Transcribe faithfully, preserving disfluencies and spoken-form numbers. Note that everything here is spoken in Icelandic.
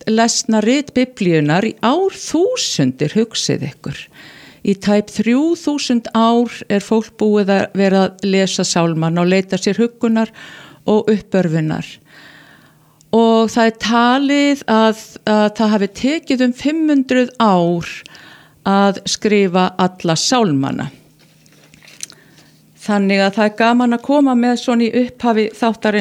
lesna rit biblíunar í árþúsundir, hugsið ykkur. Í tæp þrjú þúsund ár er fólk búið að vera að lesa sálmana og leita sér huggunar og uppörfunar. Og það er talið að, að það hafi tekið um fimm hundruð ár að skrifa alla sálmana. Þannig að það er gaman að koma með svona í upphafi þáttarins